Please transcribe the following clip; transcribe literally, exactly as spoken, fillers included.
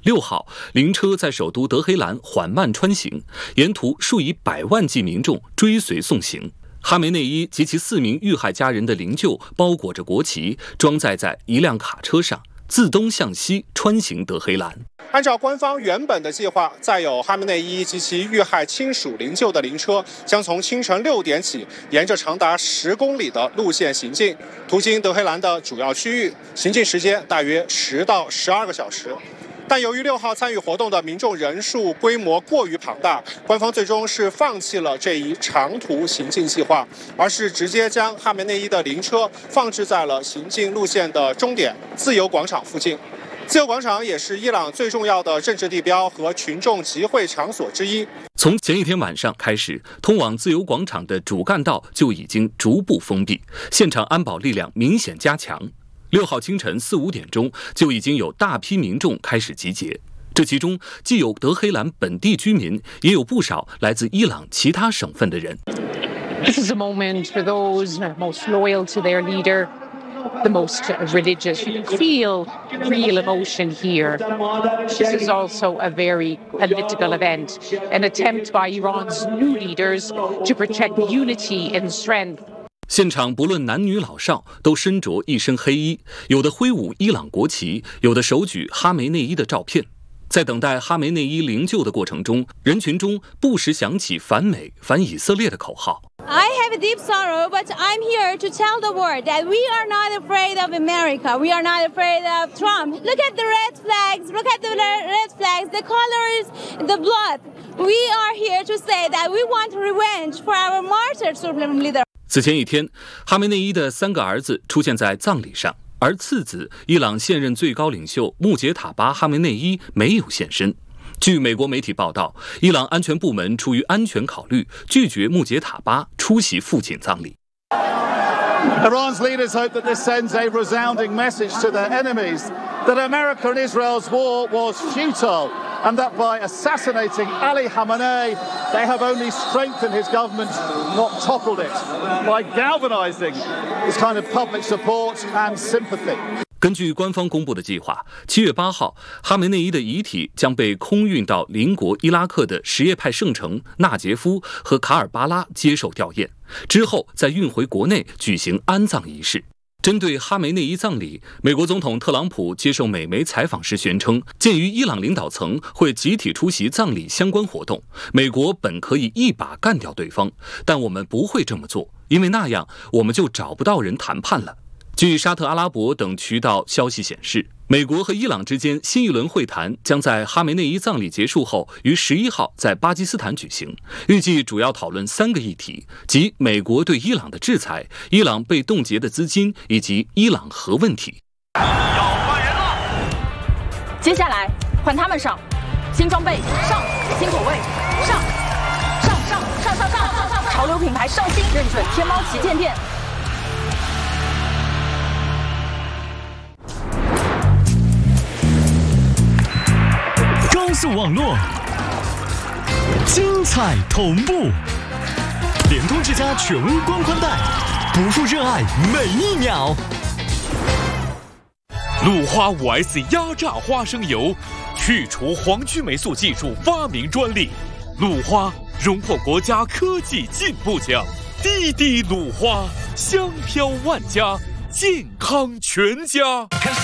六号，灵车在首都德黑兰缓慢穿行，沿途数以百万计民众追随送行。哈梅内伊及其四名遇害家人的灵柩包裹着国旗，装载在一辆卡车上，自东向西穿行德黑兰。 按照官方原本的计划，载有哈梅内伊及其遇害亲属灵柩的灵车将从清晨六点起，沿着长达十公里的路线行进，途经德黑兰的主要区域，行进时间大约十到十二个小时。但由于六号参与活动的民众人数规模过于庞大，官方最终是放弃了这一长途行进计划，而是直接将哈梅内伊的灵车放置在了行进路线的终点自由广场附近。自由广场也是伊朗最重要的政治地标和群众集会场所之一。 从前一天晚上开始，通往自由广场的主干道就已经逐步封闭，现场安保力量明显加强。六号清晨四五点钟，就已经有大批民众开始集结。这其中既有德黑兰本地居民，也有不少来自伊朗其他省份的人。 This is a moment for those most loyal to their leader, the most religious. You can feel real emotion here. This is also a very political event, an attempt by Iran's new leaders to protect unity and strength. 现场不论男女老少都身着一身黑衣，有的挥舞伊朗国旗，有的手举哈梅内伊的照片。在等待哈梅内伊灵柩的过程中，人群中不时响起反美、反以色列的口号。 I have a deep sorrow, but I'm here to tell the world that we are not afraid of America. We are not afraid of Trump. Look at the red flags. Look at the red flags. The colors, the blood. We are here to say that we want revenge for our martyred Supreme leader. 此前一天，哈梅内伊的三个儿子出现在葬礼上，而次子伊朗现任最高领袖穆杰塔巴·哈梅内伊没有现身。据美国媒体报道，伊朗安全部门出于安全考虑，拒绝穆杰塔巴出席父亲葬礼。 Iran's leaders hope that this sends a resounding message to their enemies that America and Israel's war was futile, and that by assassinating Ali Khamenei, they have only strengthened his government, not toppled it, by galvanizing this kind of public support and sympathy. 根据官方公布的计划，七月八号，哈梅内伊的遗体将被空运到邻国伊拉克的什叶派圣城纳杰夫和卡尔巴拉接受吊唁，之后再运回国内举行安葬仪式。针对哈梅内伊葬礼，美国总统特朗普接受美媒采访时宣称，鉴于伊朗领导层会集体出席葬礼相关活动，美国本可以一把干掉对方，但我们不会这么做，因为那样我们就找不到人谈判了。据沙特阿拉伯等渠道消息显示，美国和伊朗之间新一轮会谈将在哈梅内伊葬礼结束后于十一号在巴基斯坦举行，预计主要讨论三个议题，即美国对伊朗的制裁、伊朗被冻结的资金以及伊朗核问题。 要换人了， 接下来换他们上，新装备上，新口味上，上上上上上上上，潮流品牌上新，认准天猫旗舰店。 高速网络，精彩同步，联通之家全屋光宽带，不负热爱每一秒。 鲁花 五 S 压榨花生油，去除黄曲霉素技术发明专利，鲁花荣获国家科技进步奖，滴滴鲁花，香飘万家，健康全家。